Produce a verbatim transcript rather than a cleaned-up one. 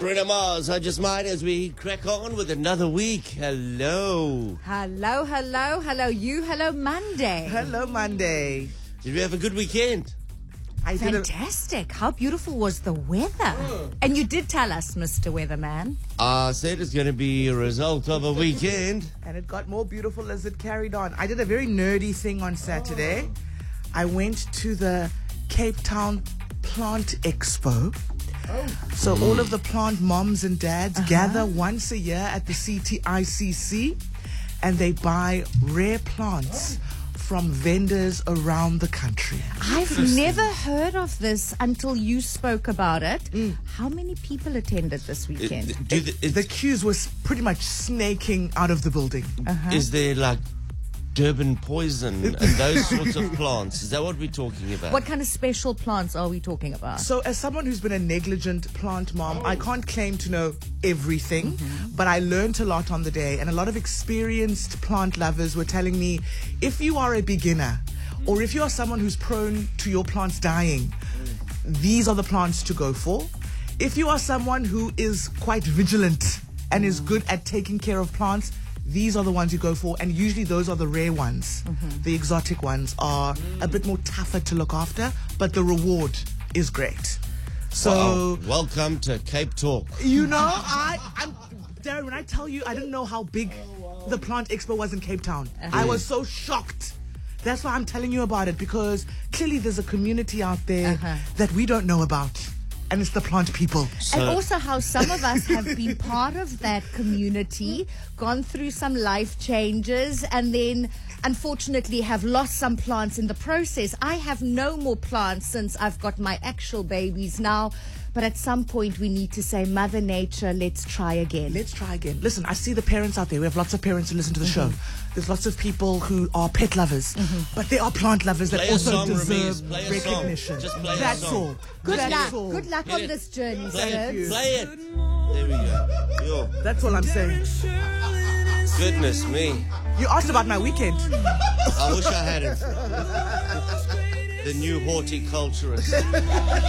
Bruno Mars, I Just Might, as we crack on with another week. Hello. Hello, hello, hello you, hello Monday. Hello, Monday. Did we have a good weekend? I did a, Fantastic. How beautiful was the weather? And you did tell us, Mister Weatherman. I said it's going to be a result of a weekend. and it got more beautiful as it carried on. I did a very nerdy thing on Saturday. I went to the Cape Town Plant Expo. So all of the plant moms and dads Uh-huh. gather once a year at the C T I C C and they buy rare plants from vendors around the country. I've never heard of this until you spoke about it. How many people attended this weekend? It- do the, The it's, queues was pretty much snaking out of the building. Is there like Durban poison and those sorts of plants? Is that what we're talking about? What kind of special plants are we talking about? So as someone who's been a negligent plant mom, I can't claim to know everything, but I learned a lot on the day, and a lot of experienced plant lovers were telling me, if you are a beginner or if you are someone who's prone to your plants dying, these are the plants to go for. If you are someone who is quite vigilant and is good at taking care of plants, these are the ones you go for, and usually those are the rare ones. The exotic ones are a bit more tougher to look after, but the reward is great. So, Wow. Welcome to Cape Talk. you know, I, I'm, Darren, when I tell you, I didn't know how big the Plant Expo was in Cape Town. I was so shocked. That's why I'm telling you about it, because clearly there's a community out there Uh-huh. that we don't know about, and it's the plant people. And also how some of us have been part of that community, gone through some life changes, and then unfortunately have lost some plants in the process. I have no more plants since I've got my actual babies now. But at some point we need to say, Mother Nature, let's try again. Let's try again. Listen, I see the parents out there. We have lots of parents who listen to the show. There's lots of people who are pet lovers, but there are plant lovers that Play a also song, deserve Ramiz. Play a song. recognition. Just play a That's song. all. Good That's luck. all. Good luck Get on it. this journey, Play sir. it. Play it. There we go. Yo, That's all I'm saying. goodness me. You asked about my weekend. I wish I had it. The new horticulturist.